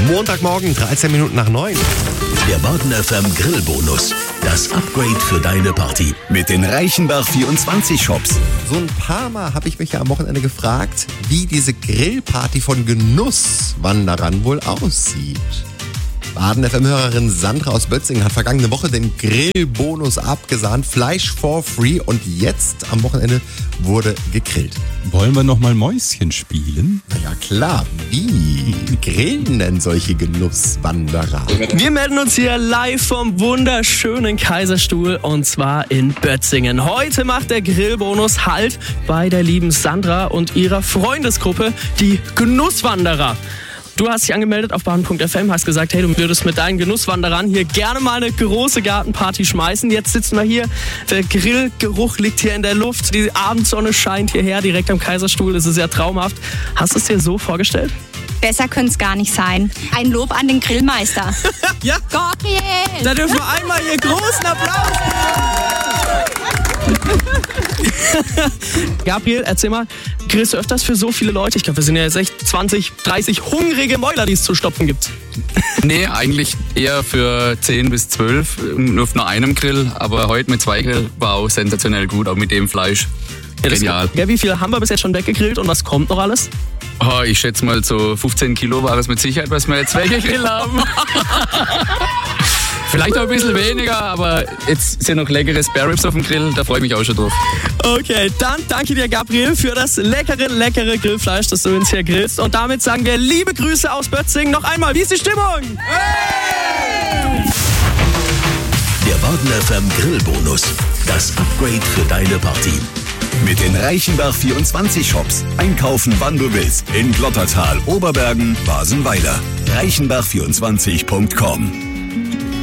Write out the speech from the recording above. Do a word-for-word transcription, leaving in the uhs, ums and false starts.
Montagmorgen, dreizehn Minuten nach neun. Der Baden F M Grillbonus. Das Upgrade für deine Party mit den Reichenbach vierundzwanzig Shops. So ein paar Mal habe ich mich ja am Wochenende gefragt, wie diese Grillparty von Genusswanderern wohl aussieht. Baden F M-Hörerin Sandra aus Bötzingen hat vergangene Woche den Grillbonus abgesahnt. Fleisch for free und jetzt am Wochenende wurde gegrillt. Wollen wir nochmal Mäuschen spielen? Na ja klar, wie grillen denn solche Genusswanderer? Wir melden uns hier live vom wunderschönen Kaiserstuhl und zwar in Bötzingen. Heute macht der Grillbonus Halt bei der lieben Sandra und ihrer Freundesgruppe, die Genusswanderer. Du hast dich angemeldet auf baden punkt f m, hast gesagt, hey, du würdest mit deinen Genusswanderern hier gerne mal eine große Gartenparty schmeißen. Jetzt sitzen wir hier, der Grillgeruch liegt hier in der Luft, die Abendsonne scheint hierher, direkt am Kaiserstuhl, das ist ja traumhaft. Hast du es dir so vorgestellt? Besser könnte es gar nicht sein. Ein Lob an den Grillmeister. Ja, Gabriel! Da dürfen wir einmal hier großen Applaus geben. Gabriel, erzähl mal, grillst du öfters für so viele Leute? Ich glaube, wir sind ja jetzt echt zwanzig, dreißig hungrige Mäuler, die es zu stopfen gibt. Nee, eigentlich eher für zehn bis zwölf, nur auf nur einem Grill. Aber heute mit zwei Grill war auch sensationell gut, auch mit dem Fleisch. Ja, Genial. Ja, wie viel haben wir bis jetzt schon weggegrillt und was kommt noch alles? Oh, ich schätze mal so fünfzehn Kilo war es mit Sicherheit, was wir jetzt weggegrillt haben. Vielleicht auch ein bisschen weniger, aber jetzt sind noch leckere Spare Ribs auf dem Grill, da freue ich mich auch schon drauf. Okay, dann danke dir, Gabriel, für das leckere, leckere Grillfleisch, das du uns hier grillst. Und damit sagen wir liebe Grüße aus Bötzingen. Noch einmal, wie ist die Stimmung? Hey! Der Baden F M Grillbonus. Das Upgrade für deine Party. Mit den Reichenbach vierundzwanzig Shops. Einkaufen, wann du willst. In Glottertal, Oberbergen, Basenweiler. reichenbach vierundzwanzig punkt com